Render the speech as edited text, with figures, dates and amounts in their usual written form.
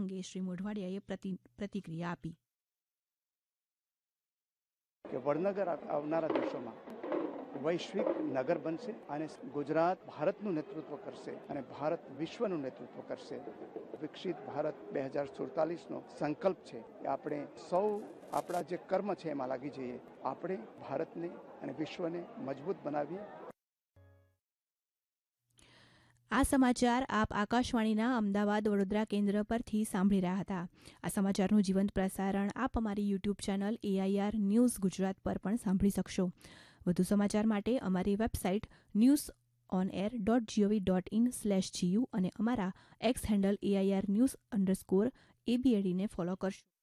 અંગે શ્રી મોઢવાડિયાએ પ્રતિક્રિયા આપી કે વડનગર આવનારા દિવસોમાં વૈશ્વિક નગર બનશે અને ગુજરાત ભારતનું નેતૃત્વ કરશે અને ભારત વિશ્વનું નેતૃત્વ કરશે. વિકસિત ભારત 2047નો સંકલ્પ છે કે આપણે સૌ આપણા જે કર્મ છે એમાં લાગી જઈએ. આપણે ભારતને અને વિશ્વને મજબૂત બનાવીએ. આ સમાચાર આપ આકાશવાણીના અમદાવાદ વડોદરા કેન્દ્ર પરથી સાંભળી રહ્યા હતા. આ સમાચારનું જીવંત પ્રસારણ આપ અમારી YouTube channel AIR news Gujarat પર પણ સાંભળી શકશો. વધુ સમાચાર માટે અમારી વેબસાઇટ newsonair.gov.in/gu અને અમારા એક્સ હેન્ડલ AIR news_ABAD ને ફોલો કરશો.